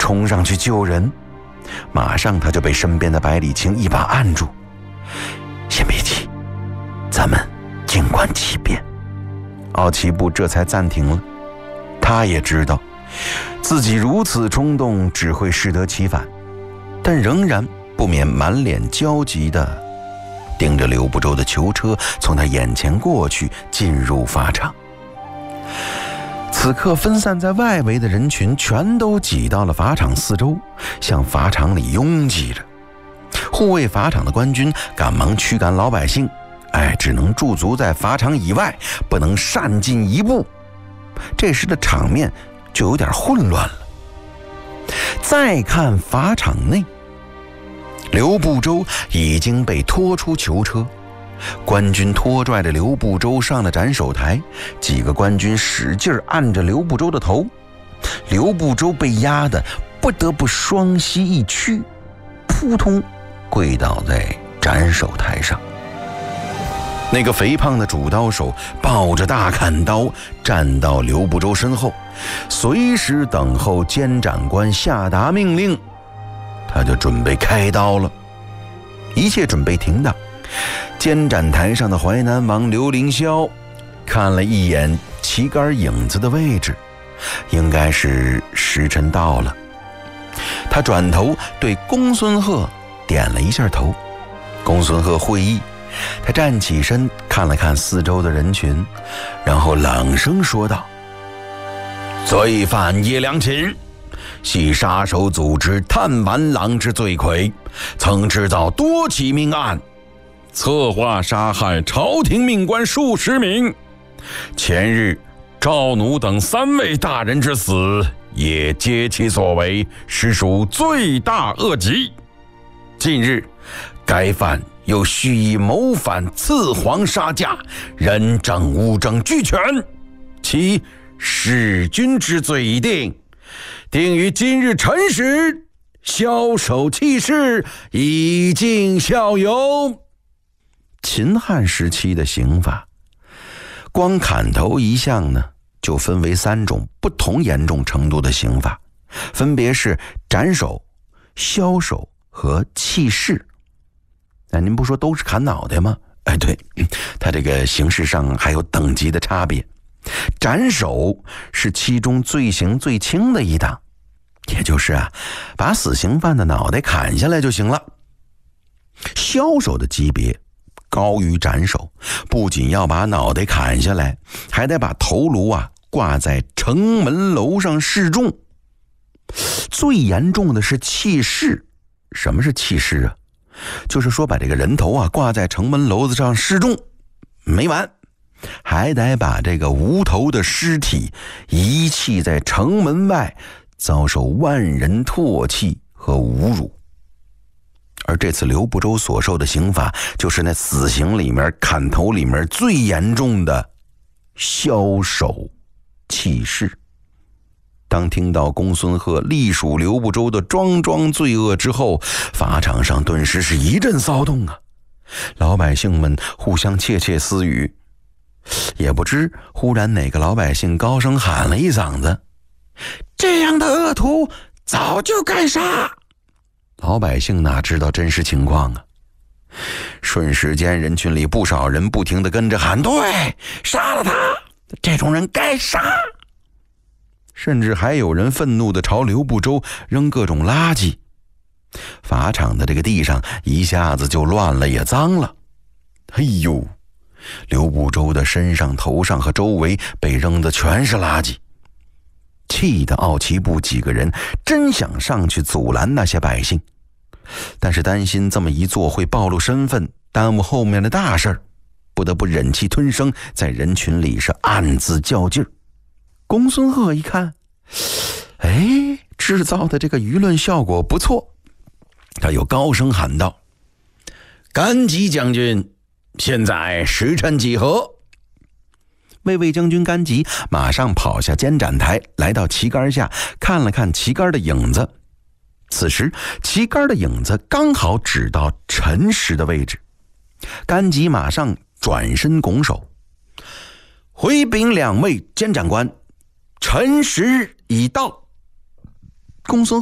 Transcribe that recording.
冲上去救人，马上他就被身边的百里清一把按住。先别急，咱们静观其变。奥奇布这才暂停了，他也知道自己如此冲动只会适得其反，但仍然不免满脸焦急地盯着刘不周的囚车从他眼前过去，进入法场。此刻分散在外围的人群全都挤到了法场四周，向法场里拥挤着。护卫法场的官军赶忙驱赶老百姓，只能驻足在法场以外，不能擅进一步。这时的场面就有点混乱了。再看法场内，刘不周已经被拖出囚车，官军拖拽着刘不周上了斩首台，几个官军使劲按着刘不周的头，刘不周被压得不得不双膝一屈，扑通跪倒在斩首台上。那个肥胖的主刀手抱着大砍刀站到刘不周身后，随时等候监斩官下达命令，他就准备开刀了。一切准备停当，监斩台上的淮南王刘凌霄看了一眼旗杆影子的位置，应该是时辰到了。他转头对公孙贺点了一下头，公孙贺会意。他站起身看了看四周的人群，然后冷声说道：罪犯叶良禽系杀手组织探玩郎之罪魁，曾制造多起命案，策划杀害朝廷命官数十名。前日赵奴等3位大人之死也皆其所为，实属罪大恶极。近日该犯又蓄意谋反赐皇杀驾，人证物证俱全，其弑君之罪已定，定于今日辰时枭首弃市，以儆效尤。秦汉时期的刑法，光砍头一项呢，就分为3种不同严重程度的刑法，分别是斩首、枭首和弃市。您不说都是砍脑袋吗？对，它这个形式上还有等级的差别。斩首是其中罪行最轻的一档，也就是把死刑犯的脑袋砍下来就行了。枭首的级别高于斩首，不仅要把脑袋砍下来，还得把头颅挂在城门楼上示众。最严重的是弃市。什么是弃市啊？就是说把这个人头挂在城门楼子上示众，没完，还得把这个无头的尸体遗弃在城门外，遭受万人唾弃和侮辱。而这次刘不周所受的刑罚，就是那死刑里面砍头里面最严重的枭首弃市。当听到公孙贺隶属刘不周的桩桩罪恶之后，法场上顿时是一阵骚动啊！老百姓们互相窃窃私语，也不知忽然哪个老百姓高声喊了一嗓子：这样的恶徒早就该杀！老百姓哪知道真实情况啊？瞬时间人群里不少人不停地跟着喊：对，杀了他，这种人该杀！甚至还有人愤怒地朝刘不周扔各种垃圾。法场的这个地上一下子就乱了也脏了。刘不周的身上、头上和周围被扔的全是垃圾。气得奥奇布几个人真想上去阻拦那些百姓，但是担心这么一做会暴露身份，耽误后面的大事儿，不得不忍气吞声，在人群里是暗自较劲儿。公孙贺一看，制造的这个舆论效果不错，他又高声喊道：甘吉将军，现在时辰几何？卫尉将军甘吉马上跑下监斩台，来到旗杆下看了看旗杆的影子。此时旗杆的影子刚好指到辰时的位置，甘吉马上转身拱手：回禀2位监斩官，辰时已到。公孙